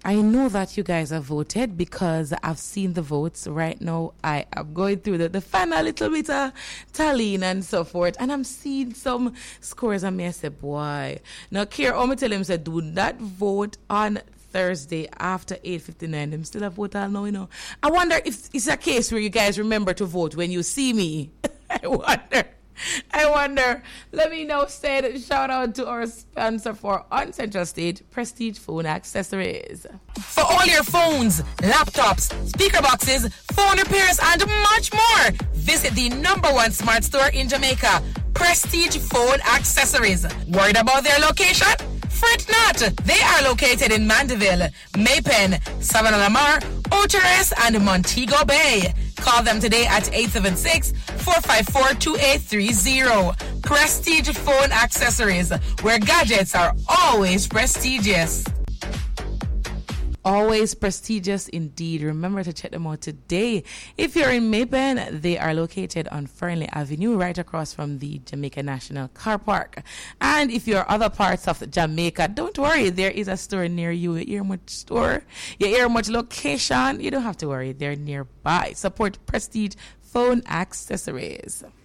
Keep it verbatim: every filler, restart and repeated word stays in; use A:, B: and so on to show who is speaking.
A: I know that you guys have voted because I've seen the votes right now. I am going through the, the final little bit of tallying and so forth, and I'm seeing some scores and me I say, boy. Now, Kier, I'm tell him, say, do not vote on Thursday after eight fifty-nine. Them still have vote all now, you know. I wonder if it's a case where you guys remember to vote when you see me. I wonder. I wonder. Let me know. Said shout out to our sponsor for On Central Stage, Prestige Phone Accessories.
B: For all your phones, laptops, speaker boxes, phone repairs, and much more, visit the number one smart store in Jamaica, Prestige Phone Accessories. Worried about their location? Fret not. They are located in Mandeville, Maypen, Savannah Lamar, Oteres, and Montego Bay. Call them today at eight seven six, four five four, two eight three zero. Prestige Phone Accessories, where gadgets are always prestigious.
A: Always prestigious indeed. Remember to check them out today. If you're in Maypen, they are located on Fernley Avenue, right across from the Jamaica National Car Park. And if you're other parts of Jamaica, don't worry, there is a store near you. You hear much store, you hear much location. You don't have to worry, they're nearby. Support Prestige Phone Accessories.